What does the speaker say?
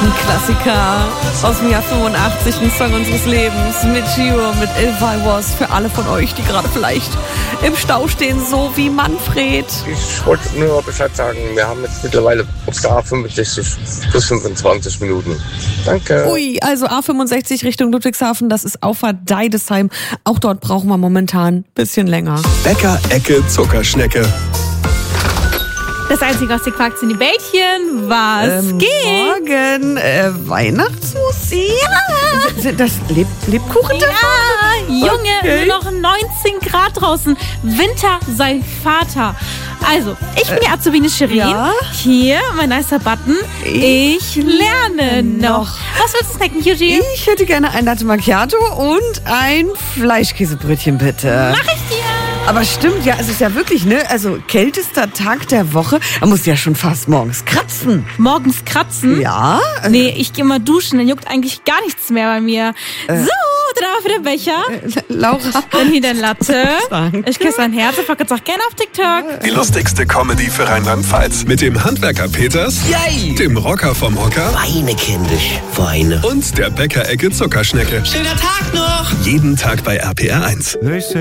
Ein Klassiker aus dem Jahr 85, ein Song unseres Lebens mit Gio, mit If I Was, für alle von euch, die gerade vielleicht im Stau stehen, so wie Manfred. Ich wollte nur Bescheid sagen, wir haben jetzt mittlerweile auf der A65 plus 25 Minuten. Danke. Ui, also A65 Richtung Ludwigshafen, das ist Auffahrt Deidesheim. Auch dort brauchen wir momentan ein bisschen länger. Bäcker-Ecke Zuckerschnecke. Das Einzige, was ihr quakt, sind die Bällchen. Was geht? Morgen, Weihnachtsmusik? Ja. Das Lebkuchen? Ja, Junge, Okay. nur noch 19 Grad draußen. Winter sei Vater. Also, ich bin die Azubine Shirin. ja? Hier, mein nicer Button. Ich lerne noch. Was willst du snacken, Yuji? Ich hätte gerne ein Latte Macchiato und ein Fleischkäsebrötchen, bitte. Mach ich dir. Aber stimmt, ja, es ist ja wirklich, ne? Also, kältester Tag der Woche. Man muss ja schon fast morgens kratzen. Morgens kratzen? Ja? Nee, ich gehe mal duschen, dann juckt eigentlich gar nichts mehr bei mir. So, dann haben wir für den Becher. Laura. Dann hier dein Latte. Danke. Ich küsse dein Herz und folgt uns auch gerne auf TikTok. Die lustigste Comedy für Rheinland-Pfalz. Mit dem Handwerker Peters, Yay! dem Rocker vom Hocker Weine, kindisch, Weine. und der Bäcker-Ecke Zuckerschnecke. Schöner Tag noch! Jeden Tag bei RPR 1.